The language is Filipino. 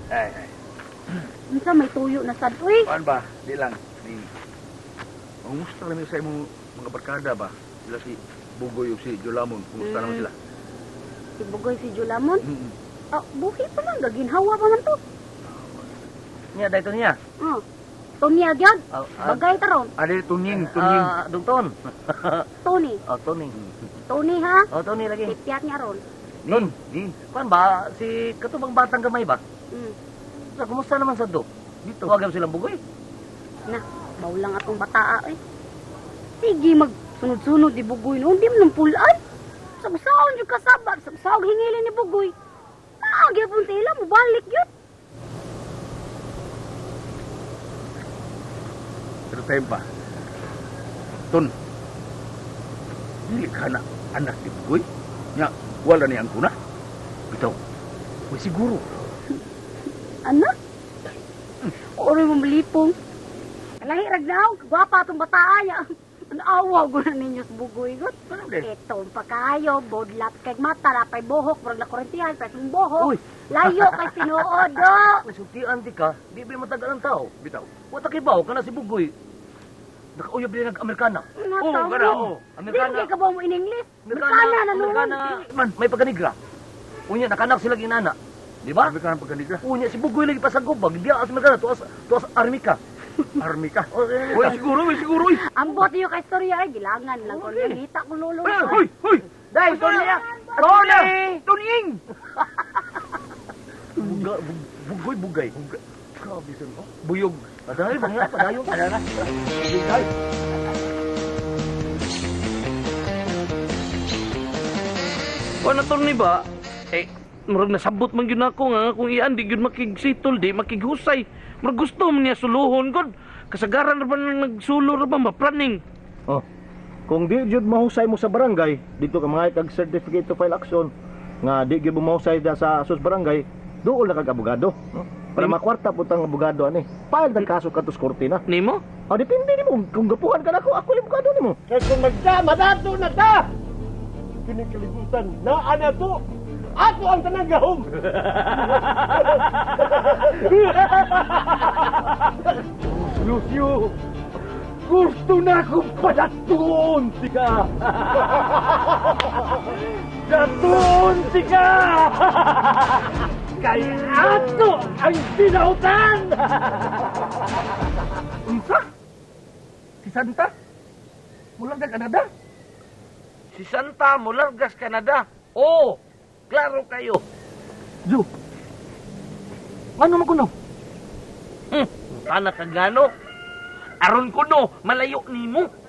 Ay. Minsan may tuyo na sad, uy. Paan ba? Di lang. Kumusta kami sa imong mga barkada ba? Sila si Bugoy o si Jolamon. Kumusta naman sila? Si Bugoy, si Jolamon? Mm-hmm. Buhi pa man, gaginhawa pa man to. Niya, dahito niya. Tonya gyud. Bagay taron. Ade, tuning. Dugton. Tony. Tony. Tony ha? Tony lagi. Tipiat niya ron. Nin. Kuan ba? Si katubang batang gamay ba? Sa, kumusta naman sa do? Dito. Huwag silang bugoy. Na, bawlang atong bataa eh. Sige, magsunod-sunod di Bugoy no. Hindi mo nang pulaan. Sabsaon yung kasabag. Sabsaon hingilin ni Bugoy. Nagya pong tila mo, balik yun. Pero tayo pa. Ton. Hindi ka na anak ni Bugoy. Nya, wala niyang kuna. Bitaw. Uy, siguro. Anak? Oroy mo malipong. Alahi ragnaw, gwapa itong bataan niya. Naawa ko na ninyo sa Bugoy. Ito, pagkayo, bodlat kay mata, napay bohok, parang nakurentihan, pero itong bohok. Layo kay sinuod, do. Masultian di ka, di ba matagal ang tao? Bitaw. Wata kay baw, ka na si Bugoy. Nakauyab din ng-Amerikana. Amerikana. Hindi ka ba mo in-English? Amerikana na Amerikana. Man, may pagkanigra. Unya, nakanak sila ginana. Di ba? Amerikana pagkanigra. Unya, si Bugoy lagi pasagubag. Di as Amerikana, tuas Armika. Armika. Uy, siguro. Ambot niyo kay storya ay gilangan lang ko yung hita ko lolo. Hoy! Dai, Tonya! Tonying! Bugay. Grabe sun ko. Buyog. Padayon. Bugay. Kung ni ba, murag nasabot man yun ako nga, kung iyan, di yun makigsitol, di makighusay. Murag gusto mo niya suluhon, God. Kasagaran na ba nang nagsulo na ba, mapraning? Kung di jud mahusay mo sa barangay, dito ka mga kag certificate to file action, nga di gyud mo mahusay sa sus barangay, dool na kag abogado. Para makwarta po tang abogado ani. File ng kaso katus korte na. Nimo? Depende nimo kung gapuhan ka nako, ako yung abogado nimo. Kaya kung magdama dato na ta! Kinikalibutan na ana to! Ako ang tanagahom! Lucio! Gusto na akong padatuon, tika! Datuon, tika! Kaya ato ang sinautan! Unsa? Si Santa? Mula ka Canada? Si Santa Mulargas, Canada. Oo, klaro kayo. Zo. Ano mo kuno? Anak ka gano? Aron ko no, malayo nimo.